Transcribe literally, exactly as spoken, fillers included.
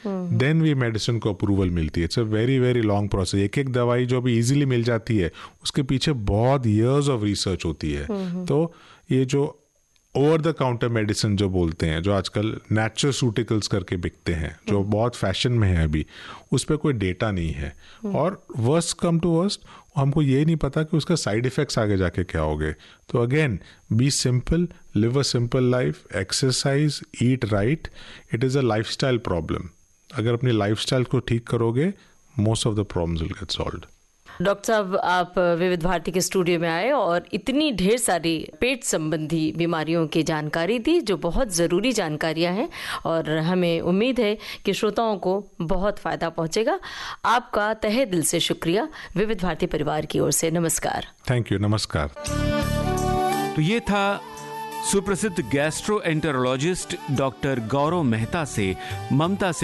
Then भी medicine को approval मिलती है। It's a very very long process. एक एक दवाई जो अभी इजीली मिल जाती है उसके पीछे बहुत ईयर्स ऑफ रिसर्च होती है। तो ये जो ओवर द काउंटर मेडिसिन जो बोलते हैं, जो आजकल नेचुरसूटिकल्स करके बिकते हैं, जो बहुत फैशन में है अभी, उस पर कोई डेटा नहीं है। और वर्स्ट कम टू वर्स्ट, हमको ये नहीं पता कि उसका साइड इफेक्ट्स आगे जाके क्या होंगे। तो again, B simple, live a simple life, exercise, eat right. It is a lifestyle problem. अगर अपनी लाइफस्टाइल को ठीक करोगे, most of the problems will get solved. Doctor साहब, आप विविध भारती के स्टूडियो में आए और इतनी ढेर सारी पेट संबंधी बीमारियों की जानकारी दी, जो बहुत ज़रूरी जानकारियां हैं और हमें उम्मीद है कि श्रोताओं को बहुत फ़ायदा पहुंचेगा। आपका तहे दिल से शुक्रिया विविध भारती परिवार की ओर से। नमस्कार। Thank you. नमस्कार। तो ये था सुप्रसिद्ध गैस्ट्रोएंटेरोलॉजिस्ट डॉक्टर गौरव मेहता से ममता